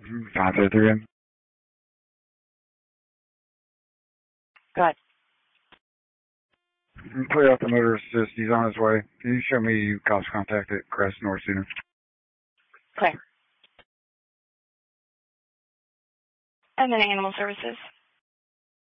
Contact again. Go ahead. Clear out the motor assist. He's on his way. Can you show me cops contact at Crest North Center? Clear. And then animal services.